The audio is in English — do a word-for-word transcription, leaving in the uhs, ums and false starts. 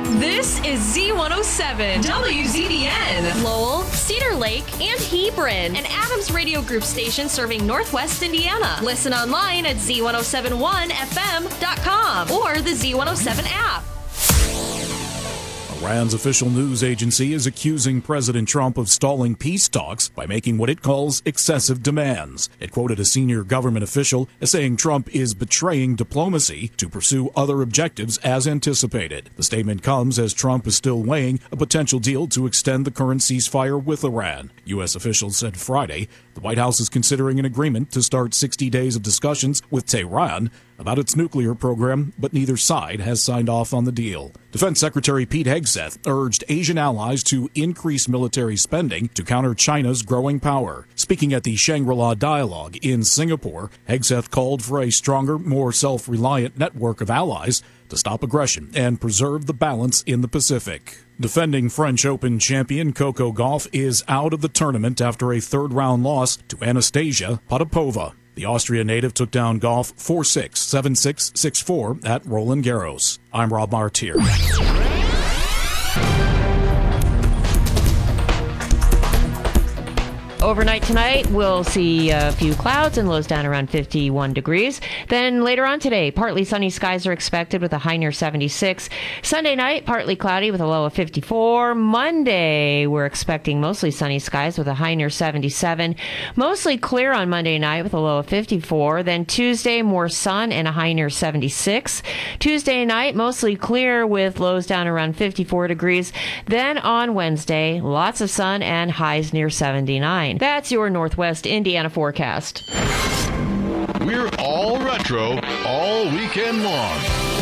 This is Z one oh seven, W Z D N. Lowell, Cedar Lake, and Hebron. An Adams Radio Group station serving Northwest Indiana. Listen online at Z one oh seven one F M dot com or the Z one oh seven app. Iran's official news agency is accusing President Trump of stalling peace talks by making what it calls excessive demands. It quoted a senior government official as saying Trump is betraying diplomacy to pursue other objectives as anticipated. The statement comes as Trump is still weighing a potential deal to extend the current ceasefire with Iran. U S officials said Friday the White House is considering an agreement to start sixty days of discussions with Tehran about its nuclear program, but neither side has signed off on the deal. Defense Secretary Pete Hegseth urged Asian allies to increase military spending to counter China's growing power. Speaking at the Shangri-La Dialogue in Singapore, Hegseth called for a stronger, more self-reliant network of allies to stop aggression and preserve the balance in the Pacific. Defending French Open champion Coco Gauff is out of the tournament after a third-round loss to Anastasia Potapova. The Austria native took down Gauff four six, seven six, six four at Roland Garros. I'm Rob Martier. Overnight tonight, we'll see a few clouds and lows down around fifty-one degrees. Then later on today, partly sunny skies are expected with a high near seventy-six. Sunday night, partly cloudy with a low of fifty-four. Monday, we're expecting mostly sunny skies with a high near seventy-seven. Mostly clear on Monday night with a low of fifty-four. Then Tuesday, more sun and a high near seventy-six. Tuesday night, mostly clear with lows down around fifty-four degrees. Then on Wednesday, lots of sun and highs near seventy-nine. That's your Northwest Indiana forecast. We're all retro all weekend long.